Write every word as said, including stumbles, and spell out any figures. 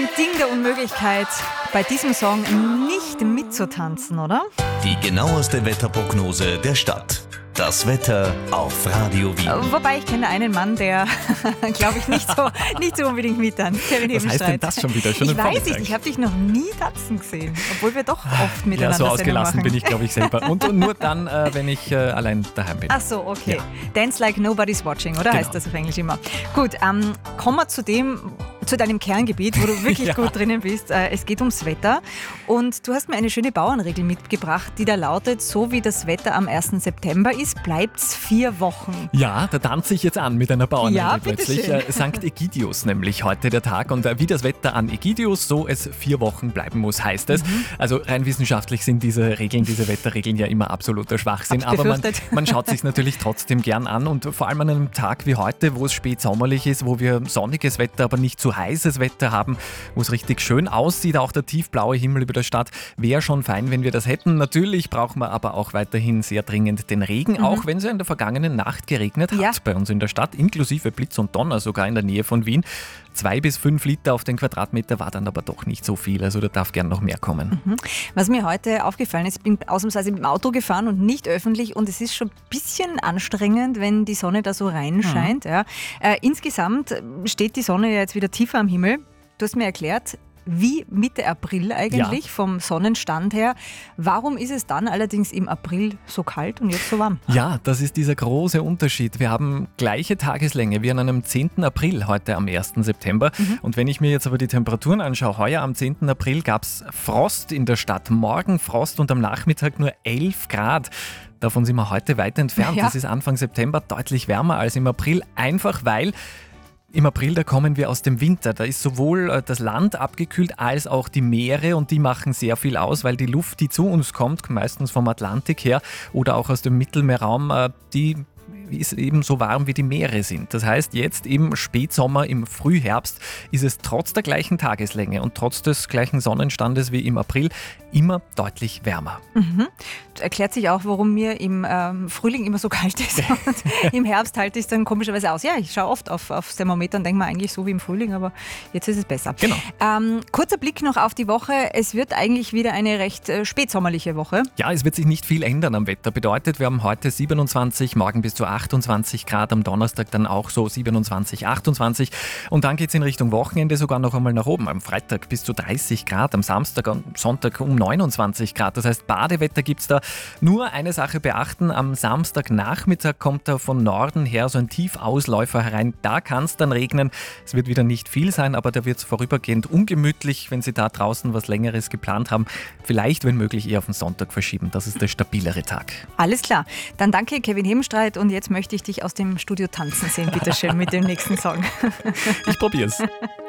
Ding der Unmöglichkeit, bei diesem Song nicht mitzutanzen, oder? Die genaueste Wetterprognose der Stadt. Das Wetter auf Radio Wien. Wobei, ich kenne einen Mann, der, glaube ich, nicht so, nicht so unbedingt mittanzt. Kevin Was heißt denn das schon wieder? Schon ich weiß nicht, ich habe dich noch nie tanzen gesehen, obwohl wir doch oft miteinander Ja, so Sendung ausgelassen machen. bin ich, glaube ich, selber. Und, und nur dann, äh, wenn ich äh, allein daheim bin. Ach so, okay. Ja. Dance like nobody's watching, oder? Genau. Heißt das auf Englisch immer. Gut, ähm, kommen wir zu dem, zu deinem Kerngebiet, wo du wirklich Ja. gut drinnen bist. Äh, es geht ums Wetter und du hast mir eine schöne Bauernregel mitgebracht, die da lautet, so wie das Wetter am ersten September ist, bleibt's vier Wochen. Ja, da tanze ich jetzt an mit einer Bauernregel Ja, plötzlich. bitteschön. Äh, Sankt Egidius nämlich heute der Tag. Und äh, wie das Wetter an Egidius, so es vier Wochen bleiben muss, heißt es. Mhm. Also rein wissenschaftlich sind diese Regeln, diese Wetterregeln ja immer absoluter Schwachsinn. Hab's Aber man, befürchtet. man schaut sich natürlich trotzdem gern an. Und vor allem an einem Tag wie heute, wo es spät sommerlich ist, wo wir sonniges Wetter, aber nicht zu heißes Wetter haben, wo es richtig schön aussieht, auch der tiefblaue Himmel über der Stadt, wäre schon fein, wenn wir das hätten. Natürlich brauchen wir aber auch weiterhin sehr dringend den Regen, Mhm. auch wenn es ja in der vergangenen Nacht geregnet hat Ja. bei uns in der Stadt, inklusive Blitz und Donner sogar in der Nähe von Wien. Zwei bis fünf Liter auf den Quadratmeter war dann aber doch nicht so viel, also da darf gern noch mehr kommen. Was mir heute aufgefallen ist, ich bin ausnahmsweise mit dem Auto gefahren und nicht öffentlich und es ist schon ein bisschen anstrengend, wenn die Sonne da so reinscheint. Ja. Äh, insgesamt steht die Sonne ja jetzt wieder tiefer am Himmel. Du hast mir erklärt, wie Mitte April eigentlich, Ja. vom Sonnenstand her. Warum ist es dann allerdings im April so kalt und jetzt so warm? Ja, das ist dieser große Unterschied. Wir haben gleiche Tageslänge wie an einem zehnten April heute am ersten September. Und wenn ich mir jetzt aber die Temperaturen anschaue, heuer am zehnten April gab es Frost in der Stadt, morgen Frost und am Nachmittag nur elf Grad. Davon sind wir heute weit entfernt. Ja. Das ist Anfang September deutlich wärmer als im April, einfach weil im April, da kommen wir aus dem Winter. Da ist sowohl äh, das Land abgekühlt als auch die Meere und die machen sehr viel aus, weil die Luft, die zu uns kommt, meistens vom Atlantik her oder auch aus dem Mittelmeerraum, äh, die ist eben so warm wie die Meere sind. Das heißt, jetzt im Spätsommer, im Frühherbst ist es trotz der gleichen Tageslänge und trotz des gleichen Sonnenstandes wie im April immer deutlich wärmer. Erklärt sich auch, warum mir im ähm, Frühling immer so kalt ist und im Herbst halte ich es dann komischerweise aus. Ja, ich schaue oft auf, aufs Thermometer und denke mir eigentlich so wie im Frühling, aber jetzt ist es besser. Genau. Ähm, kurzer Blick noch auf die Woche. Es wird eigentlich wieder eine recht äh, spätsommerliche Woche. Ja, es wird sich nicht viel ändern am Wetter. Bedeutet, wir haben heute siebenundzwanzig, morgen bis zu achtundzwanzig Grad, am Donnerstag dann auch so siebenundzwanzig, achtundzwanzig und dann geht es in Richtung Wochenende sogar noch einmal nach oben. Am Freitag bis zu dreißig Grad, am Samstag und Sonntag um neunundzwanzig Grad. Das heißt, Badewetter gibt es da. Nur eine Sache beachten, am Samstagnachmittag kommt da von Norden her so ein Tiefausläufer herein. Da kann es dann regnen. Es wird wieder nicht viel sein, aber da wird es vorübergehend ungemütlich, wenn Sie da draußen was Längeres geplant haben. Vielleicht, wenn möglich, eher auf den Sonntag verschieben. Das ist der stabilere Tag. Alles klar. Dann danke, Kevin Hebenstreit. Und jetzt möchte ich dich aus dem Studio tanzen sehen. Bitte schön mit dem nächsten Song. Ich probier's.